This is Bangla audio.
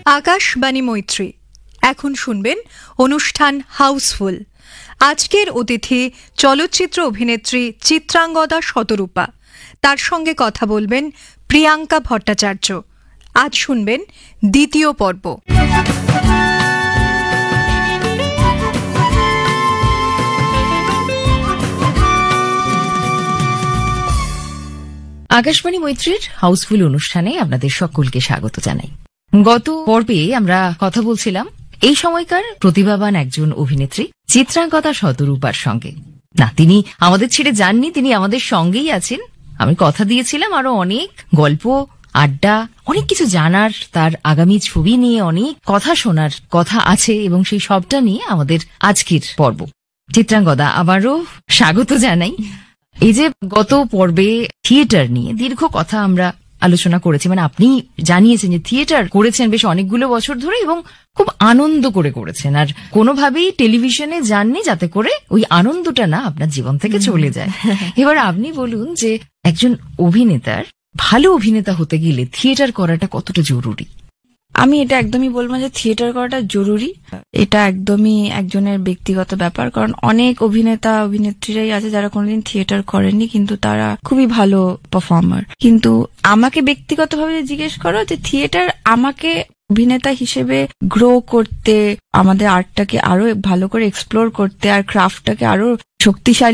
আকাশবাণী মৈত্রী। এখন শুনবেন অনুষ্ঠান হাউসফুল। আজকের অতিথি চলচ্চিত্র অভিনেত্রী চিত্রাঙ্গদা শতরূপা। তার সঙ্গে কথা বলবেন প্রিয়াঙ্কা ভট্টাচার্য। আজ শুনবেন দ্বিতীয় পর্ব। আকাশবাণী মৈত্রীর হাউসফুল অনুষ্ঠানে আপনাদের সকলকে স্বাগত জানাই। গত পর্বে আমরা কথা বলছিলাম এই সময়কার প্রতিভাবান একজন অভিনেত্রী চিত্রাঙ্গদা শতরূপার সঙ্গে। না, তিনি আমাদের ছেড়ে যাননি, তিনি আমাদের সঙ্গেই আছেন। আমি কথা দিয়েছিলাম আরো অনেক গল্প, আড্ডা, অনেক কিছু জানার, তার আগামী ছবি নিয়ে অনেক কথা শোনার কথা আছে এবং সেই সবটা নিয়ে আমাদের আজকের পর্ব। চিত্রাঙ্গদা, আবারও স্বাগত জানাই। এই যে গত পর্বে থিয়েটার নিয়ে দীর্ঘ কথা আমরা আলোচনা করেছি, মানে আপনি জানিয়েছেন যে থিয়েটার করেছেন বেশ অনেকগুলো বছর ধরে এবং খুব আনন্দ করে করেছেন, আর কোনোভাবেই টেলিভিশনে যাননি যাতে করে ওই আনন্দটা না আপনার জীবন থেকে চলে যায়। এবার আপনি বলুন যে একজন অভিনেতার ভালো অভিনেতা হতে গেলে থিয়েটার করাটা কতটা জরুরি? আমি এটা একদমই বলবো যে থিয়েটার করাটা জরুরি। এটা একদমই একজনের ব্যক্তিগত ব্যাপার, কারণ অনেক অভিনেতা অভিনেত্রীরাই আছে যারা কোনোদিন থিয়েটার করেননি কিন্তু তারা খুবই ভালো পারফর্মার। কিন্তু আমাকে ব্যক্তিগতভাবে জিজ্ঞেস করো যে থিয়েটার আমাকে অভিনেতা হিসেবে গ্রো করতে, আমাদের আর্টটাকে আরো ভালো করে এক্সপ্লোর করতে আর ক্রাফটটাকে আরো শক্তিশালী